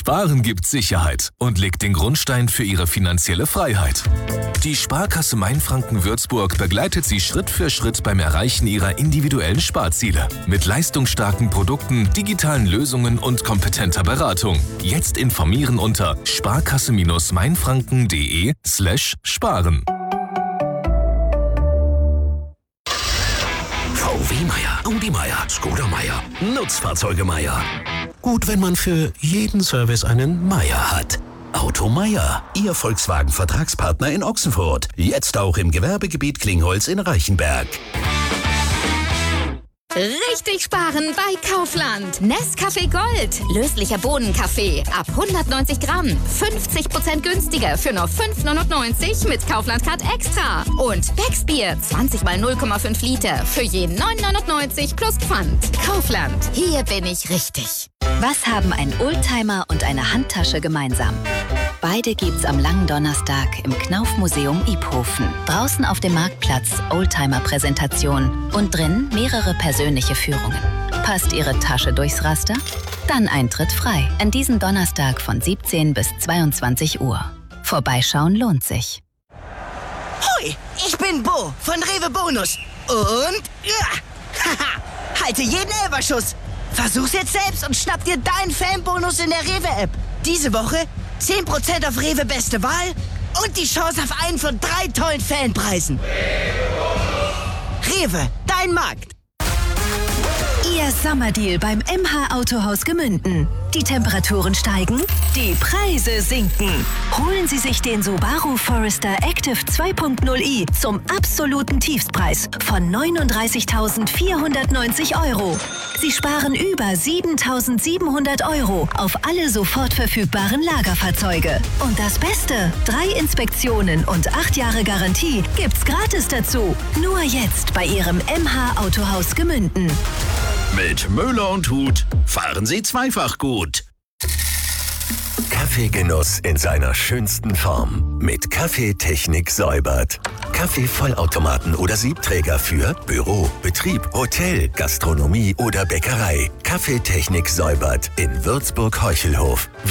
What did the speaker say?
Sparen gibt Sicherheit und legt den Grundstein für Ihre finanzielle Freiheit. Die Sparkasse Mainfranken-Würzburg begleitet Sie Schritt für Schritt beim Erreichen Ihrer individuellen Sparziele. Mit leistungsstarken Produkten, digitalen Lösungen und kompetenter Beratung. Jetzt informieren unter sparkasse-mainfranken.de/sparen. VW Meier, Audi Meier, Skoda Meier, Nutzfahrzeuge Meier. Gut, wenn man für jeden Service einen Meier hat. Auto Meier, Ihr Volkswagen-Vertragspartner in Ochsenfurt. Jetzt auch im Gewerbegebiet Klingholz in Reichenberg. Richtig sparen bei Kaufland. Nescafé Gold. Löslicher Bohnenkaffee. Ab 190 Gramm. 50% günstiger für nur 5,99 mit Kaufland Card Extra. Und Becksbier. 20 mal 0,5 Liter. Für je 9,99 plus Pfand. Kaufland. Hier bin ich richtig. Was haben ein Oldtimer und eine Handtasche gemeinsam? Beide gibt's am langen Donnerstag im Knauf-Museum Iphofen. Draußen auf dem Marktplatz Oldtimer-Präsentation und drin mehrere persönliche Führungen. Passt Ihre Tasche durchs Raster? Dann Eintritt frei. An diesem Donnerstag von 17 bis 22 Uhr. Vorbeischauen lohnt sich. Hoi, ich bin Bo von Rewe Bonus. Und haha, halte jeden Elberschuss. Versuch's jetzt selbst und schnapp dir deinen Fanbonus in der Rewe-App. Diese Woche 10% auf Rewe Beste Wahl und die Chance auf einen von 3 tollen Fanpreisen. Rewe, dein Markt. Ihr Sommerdeal beim MH Autohaus Gemünden. Die Temperaturen steigen, die Preise sinken. Holen Sie sich den Subaru Forester Active 2.0i zum absoluten Tiefstpreis von 39.490 €. Sie sparen über 7.700 € auf alle sofort verfügbaren Lagerfahrzeuge. Und das Beste, 3 Inspektionen und 8 Jahre Garantie gibt's gratis dazu. Nur jetzt bei Ihrem MH Autohaus Gemünden. Mit Möller und Huth fahren Sie zweifach gut. Kaffeegenuss in seiner schönsten Form. Mit Kaffeetechnik säubert. Kaffeevollautomaten oder Siebträger für Büro, Betrieb, Hotel, Gastronomie oder Bäckerei. Kaffeetechnik säubert in Würzburg-Heuchelhof.